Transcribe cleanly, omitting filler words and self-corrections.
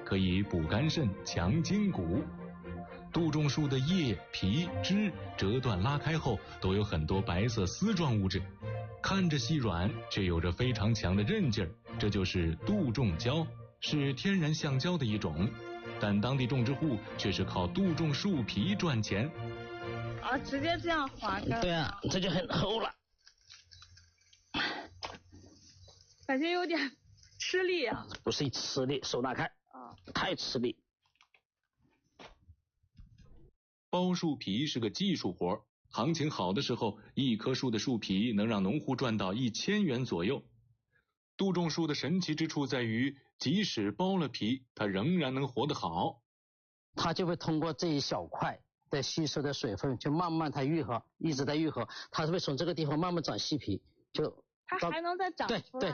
可以补肝肾、强筋骨。杜仲树的叶、皮、枝折断拉开后，都有很多白色丝状物质，看着细软，却有着非常强的韧劲儿，这就是杜仲胶，是天然橡胶的一种。但当地种植户却是靠杜仲树皮赚钱。 啊，直接这样划开？ 对啊，这就很厚了。 感觉有点吃力啊。 不是吃力，手拿开。太吃力。 剥树皮是个技术活，行情好的时候，一棵树的树皮能让农户赚到1000元左右。杜仲树的神奇之处在于，即使剥了皮，它仍然能活得好。 它就会通过这一小块的吸收的水分，就慢慢它愈合，一直在愈合，它会从这个地方慢慢长细皮，就它还能再长出来。对对。